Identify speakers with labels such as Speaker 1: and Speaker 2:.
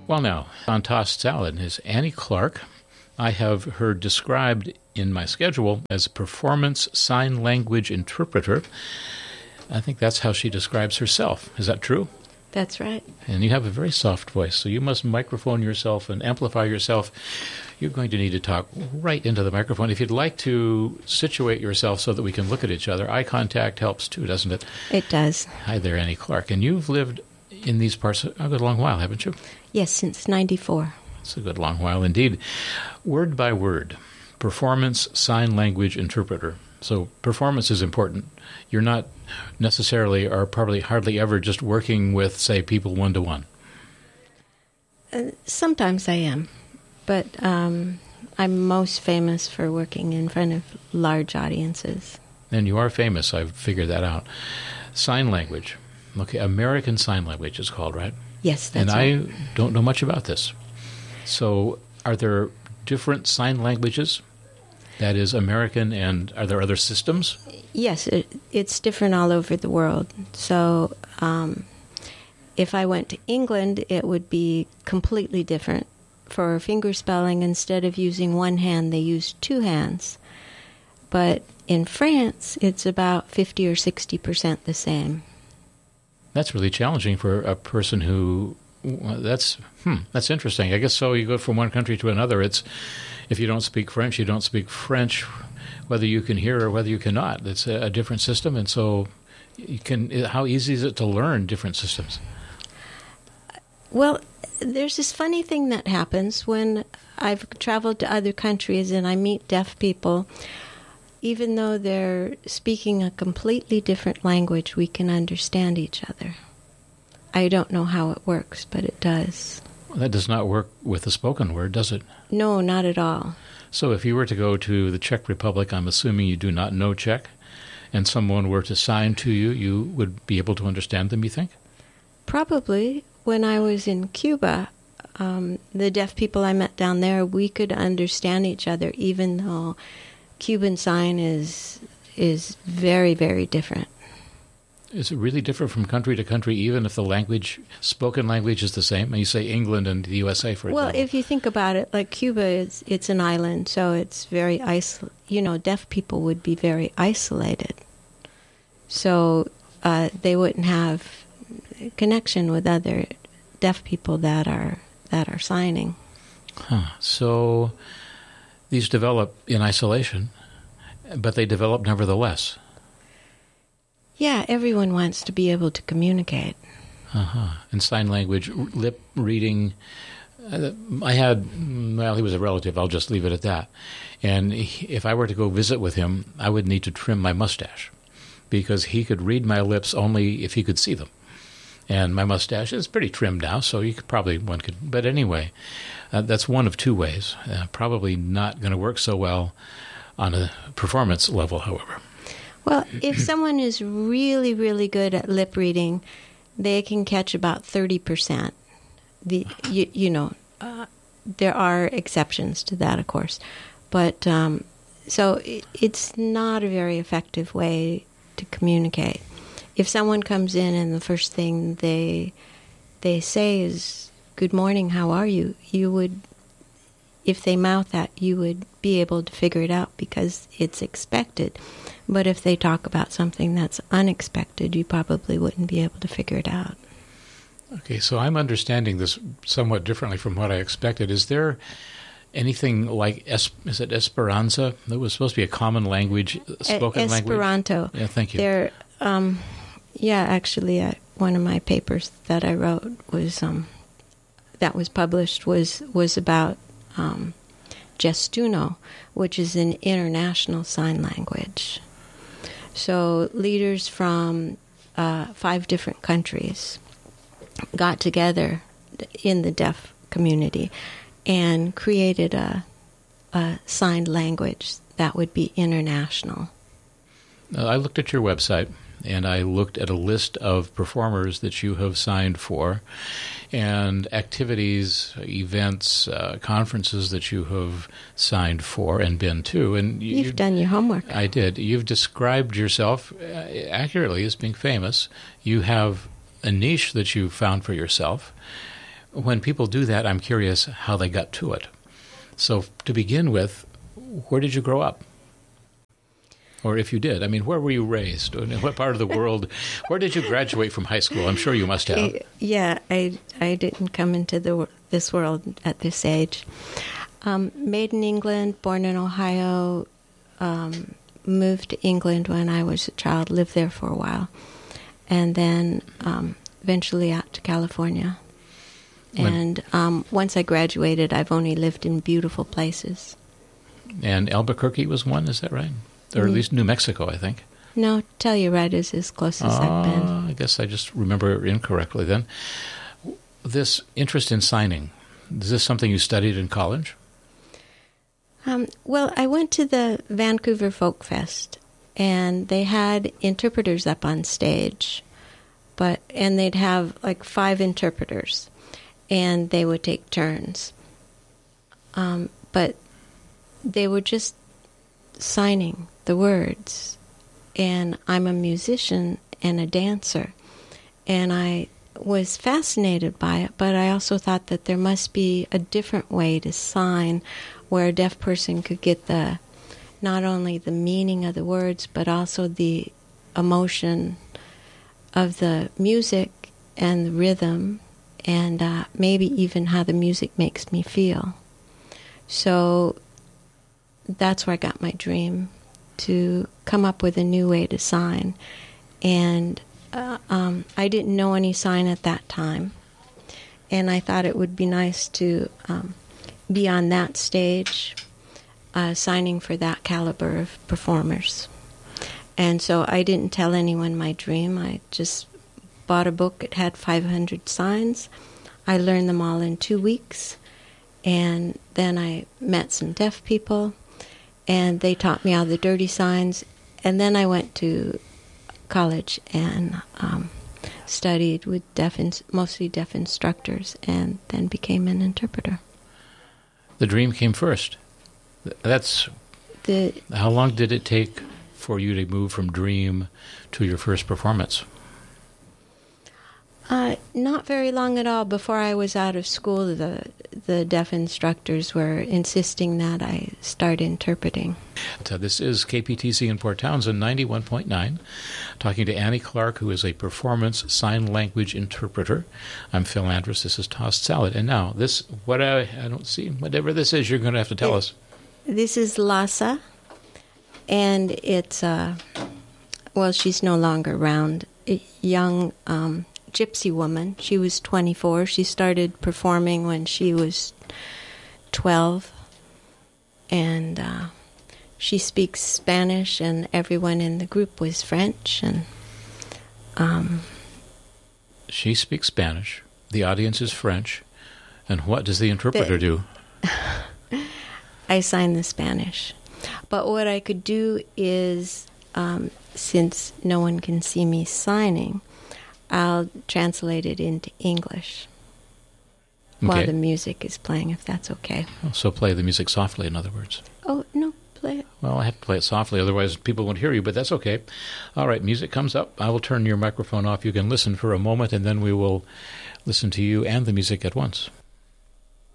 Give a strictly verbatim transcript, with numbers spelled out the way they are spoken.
Speaker 1: Well, now, on tossed salad is Annie Clark. I have her described in my schedule as a performance sign language interpreter. I think that's how she describes herself. Is that true?
Speaker 2: That's right.
Speaker 1: And you have a very soft voice, so you must microphone yourself and amplify yourself. You're going to need to talk right into the microphone. If you'd like to situate yourself so that we can look at each other, eye contact helps too, doesn't it?
Speaker 2: It does.
Speaker 1: Hi there, Annie Clark. And you've lived in these parts a good long while, haven't you?
Speaker 2: Yes, since ninety-four.
Speaker 1: It's a good long while indeed. Word by word, performance sign language interpreter. So performance is important. You're not necessarily or probably hardly ever just working with, say, people one-to-one.
Speaker 2: Uh, sometimes I am, but um, I'm most famous for working in front of large audiences.
Speaker 1: And you are famous, I've figured that out. Sign language. Okay, American Sign Language is called, right?
Speaker 2: Yes, that's
Speaker 1: and
Speaker 2: right.
Speaker 1: And I don't know much about this. So are there different sign languages? That is American, and are there other systems?
Speaker 2: Yes, it, it's different all over the world. So um, if I went to England, it would be completely different. For finger spelling, instead of using one hand, they use two hands. But in France, it's about fifty or sixty percent the same.
Speaker 1: That's really challenging for a person who, well, that's, hmm, that's interesting. I guess so you go from one country to another. It's, if you don't speak French, you don't speak French, whether you can hear or whether you cannot. It's a, a different system, and so you can. How easy is it to learn different systems?
Speaker 2: Well, there's this funny thing that happens when I've traveled to other countries and I meet deaf people. Even though they're speaking a completely different language, we can understand each other. I don't know how it works, but it does.
Speaker 1: Well, that does not work with the spoken word, does it?
Speaker 2: No, not at all.
Speaker 1: So if you were to go to the Czech Republic, I'm assuming you do not know Czech, and someone were to sign to you, you would be able to understand them, you think?
Speaker 2: Probably. When I was in Cuba, um, the deaf people I met down there, we could understand each other, even though Cuban sign is is very, very different.
Speaker 1: Is it really different from country to country, even if the language, spoken language, is the same? And you say England and the U S A, for
Speaker 2: well,
Speaker 1: example.
Speaker 2: Well, if you think about it, like Cuba, is it's an island, so it's very isol- You know, deaf people would be very isolated, so uh, they wouldn't have connection with other deaf people that are that are signing.
Speaker 1: Huh. So these develop in isolation, but they develop nevertheless.
Speaker 2: Yeah, everyone wants to be able to communicate.
Speaker 1: Uh-huh. And sign language, lip reading. Uh, I had, well, he was a relative. I'll just leave it at that. And he, if I were to go visit with him, I would need to trim my mustache because he could read my lips only if he could see them. And my mustache is pretty trimmed now, so you could probably, one could, but anyway, uh, that's one of two ways. Uh, probably not going to work so well on a performance level, however.
Speaker 2: Well, if someone is really, really good at lip reading, they can catch about thirty percent. The you, you know, uh, there are exceptions to that, of course. But um, so it, it's not a very effective way to communicate. If someone comes in and the first thing they they say is, "Good morning, how are you?" You would, if they mouth that, you would be able to figure it out because it's expected. But if they talk about something that's unexpected, you probably wouldn't be able to figure it out.
Speaker 1: Okay, so I'm understanding this somewhat differently from what I expected. Is there anything like, es- is it Esperanza? That was supposed to be a common language, spoken
Speaker 2: e-
Speaker 1: language?
Speaker 2: Esperanto.
Speaker 1: Yeah, thank you.
Speaker 2: There, um, yeah, actually, uh, one of my papers that I wrote was, um, that was published was, was about um, Gestuno, which is an international sign language. So leaders from uh, five different countries got together in the deaf community and created a, a signed language that would be international.
Speaker 1: Uh, I looked at your website, and I looked at a list of performers that you have signed for, and activities, events, uh, conferences that you have signed for and been to. And you,
Speaker 2: You've done your homework.
Speaker 1: I did. You've described yourself uh, accurately as being famous. You have a niche that you found for yourself. when people do that, I'm curious how they got to it. So to begin with, where did you grow up? Or if you did, I mean, where were you raised? In what part of the world? Where did you graduate from high school? I'm sure you must have.
Speaker 2: Yeah, I I didn't come into the this world at this age. Um, made in England, born in Ohio, um, moved to England when I was a child, lived there for a while, and then um, eventually out to California. When, and um, once I graduated, I've only lived in beautiful places.
Speaker 1: And Albuquerque was one, is that right? Or at least New Mexico, I think.
Speaker 2: No, Telluride is as close as uh, I've been.
Speaker 1: I guess I just remember incorrectly then. This interest in signing, is this something you studied in college?
Speaker 2: Um, well, I went to the Vancouver Folk Fest, and they had interpreters up on stage, but and they'd have like five interpreters, and they would take turns. Um, but they were just signing the words, and I'm a musician and a dancer, and I was fascinated by it, but I also thought that there must be a different way to sign where a deaf person could get the not only the meaning of the words but also the emotion of the music and the rhythm, and uh, maybe even how the music makes me feel. So that's where I got my dream, to come up with a new way to sign. And uh, um, I didn't know any sign at that time. And I thought it would be nice to um, be on that stage, uh, signing for that caliber of performers. And so I didn't tell anyone my dream. I just bought a book. It had five hundred signs. I learned them all in two weeks. And then I met some deaf people, and they taught me all the dirty signs. And then I went to college and um, studied with deaf, in, mostly deaf instructors, and then became an interpreter.
Speaker 1: The dream came first. That's
Speaker 2: the.
Speaker 1: How long did it take for you to move from dream to your first performance?
Speaker 2: Uh, not very long at all. Before I was out of school, the the deaf instructors were insisting that I start interpreting.
Speaker 1: So this is K P T C in Port Townsend, ninety-one point nine, talking to Annie Clark, who is a performance sign language interpreter. I'm Phil Andrus. This is Tossed Salad. And now, this, what I, I don't see, whatever this is, you're going to have to tell it, us.
Speaker 2: This is Lhasa, and it's, uh, well, she's no longer around, a young um gypsy woman. She was twenty-four. She started performing when she was twelve. And uh, she speaks Spanish, and everyone in the group was French. And um,
Speaker 1: she speaks Spanish. The audience is French. And what does the interpreter the, do?
Speaker 2: I sign the Spanish. But what I could do is, um, since no one can see me signing, I'll translate it into English
Speaker 1: okay.
Speaker 2: while the music is playing, if that's okay.
Speaker 1: So play the music softly, in other words.
Speaker 2: Oh, no, play it.
Speaker 1: Well, I have to play it softly, otherwise people won't hear you, but that's okay. All right, music comes up. I will turn your microphone off. You can listen for a moment, and then we will listen to you and the music at once.